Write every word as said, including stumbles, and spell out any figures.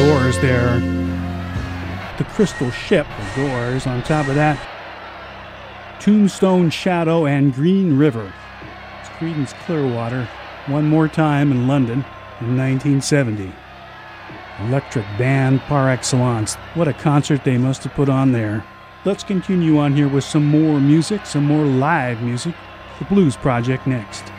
Doors there. The Crystal Ship, the Doors. On top of that, Tombstone Shadow and Green River. It's Creedence Clearwater one more time in London in nineteen seventy. Electric band par excellence. What a concert they must have put on there. Let's continue on here with some more music, some more live music. The Blues Project next.